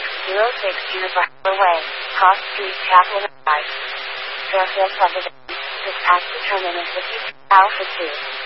Juniper Way, Cross Street, Kaplan Drive. Fairfield Subdivision. Dispatch determinant 50 Alpha 2.